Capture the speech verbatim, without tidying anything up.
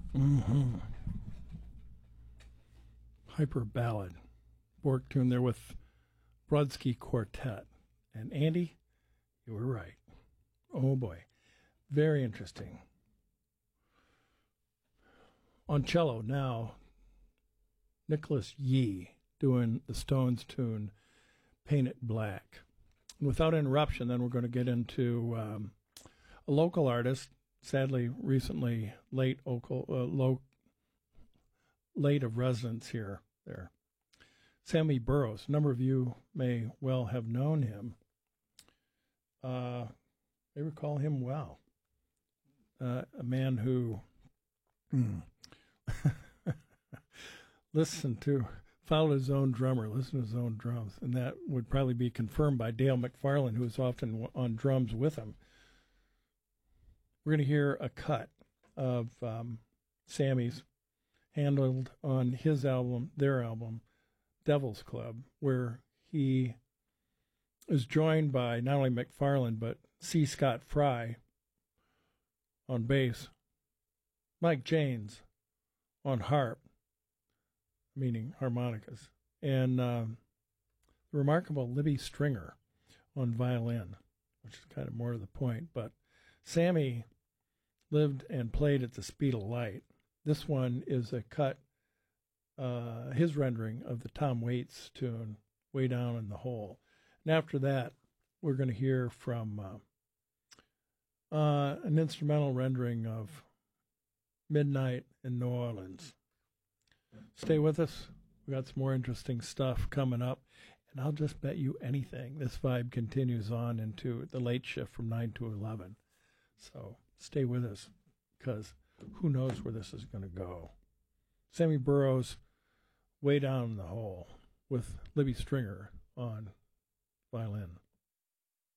Mm-hmm. Hyper ballad. Bork tune there with Brodsky Quartet. And Andy, you were right. Oh boy. Very interesting. On cello now, Nicholas Yee doing the Stones tune Paint It Black. And without interruption, then we're going to get into um, a local artist, sadly recently late local, uh, low, late of residence here there. Sammy Burroughs. A number of you may well have known him. Uh, they recall him well. Uh, a man who hmm, listened to, followed his own drummer, listened to his own drums, and that would probably be confirmed by Dale McFarlane, who was often on drums with him. We're going to hear a cut of um, Sammy's handled on his album, their album, Devil's Club, where he is joined by not only McFarlane, but C. Scott Fry on bass, Mike Janes on harp, meaning harmonicas, and uh, the remarkable Libby Stringer on violin, which is kind of more to the point. But Sammy lived and played at the speed of light. This one is a cut, uh, his rendering of the Tom Waits tune, Way Down in the Hole. And after that, we're going to hear from uh, uh, an instrumental rendering of Midnight in New Orleans. Stay with us. We got some more interesting stuff coming up. And I'll just bet you anything this vibe continues on into the late shift from nine to eleven. So stay with us, because who knows where this is going to go. Sammy Burroughs, Way Down in the Hole, with Libby Stringer on violin.